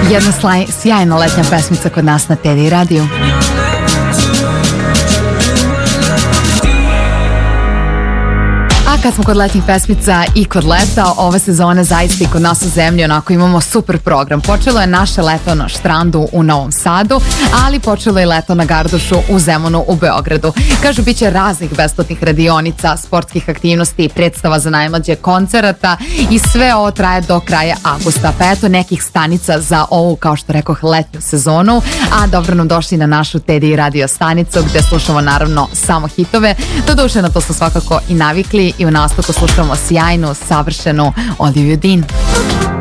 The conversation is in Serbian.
Jedna sjajna letnja pesmica kod nas na Teddy radiju. Kad smo kod letnjih pesmica i kod leta, ove sezone zaista i kod nas u zemlji onako imamo super program. Počelo je naše leto na Štrandu u Novom Sadu, ali počelo je leto na Gardušu u Zemunu u Beogradu. Kažu, bit će raznih besplatnih radionica, sportskih aktivnosti, predstava za najmlađe, koncerata i sve ovo traje do kraja avgusta. Pa eto nekih stanica za ovu, kao što rekoh, letnju sezonu. A dobro nam došli na našu Teddy radio stanicu gde slušamo naravno samo hitove. Doduše na to smo svakako i navikli i u nastavku slušamo sjajnu, savršenu Olivia Dean.